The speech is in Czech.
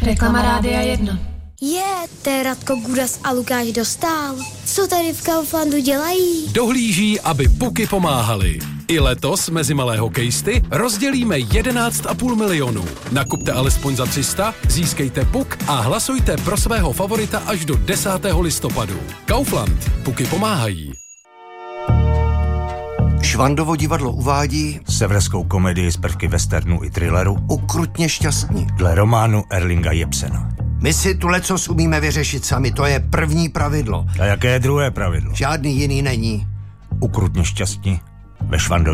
Reklama Rádia 1. To je Radko Gudas a Lukáš Dostál. Co tady v Kauflandu dělají? Dohlíží, aby puky pomáhaly. I letos mezi malé hokejisty rozdělíme 11,5 milionu. Nakupte alespoň za 300, získejte puk a hlasujte pro svého favorita až do 10. listopadu. Kaufland. Puky pomáhají. Švandovo divadlo uvádí severskou komedii z prvky westernu i thrilleru Ukrutně šťastní. dle románu Erlinga Jepsena. My si tu lecos umíme vyřešit sami, to je první pravidlo. A jaké je druhé pravidlo? Žádný jiný není. Ukrutně šťastní ve Švandově